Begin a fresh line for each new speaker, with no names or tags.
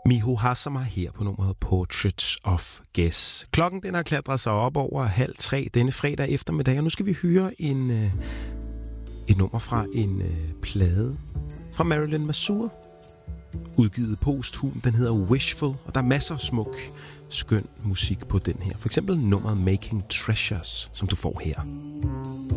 Miho Hazama her på nummeret Portrait of Guess. Klokken den har klatret sig op over 2:30 denne fredag eftermiddag, og nu skal vi høre et nummer fra en plade fra Marilyn Masur, udgivet posthum. Den hedder Wishful, og der er masser af smuk, skøn musik på den her. For eksempel nummeret Making Treasures, som du får her.